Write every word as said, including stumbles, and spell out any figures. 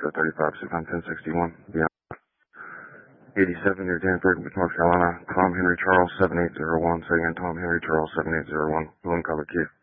four thirty-five, six on ten sixty-one. Yeah. eighty-seven near Danford, North Carolina. Tom Henry Charles seven eight zero one. Say again, Tom Henry Charles seven eight zero one. Balloon cover key.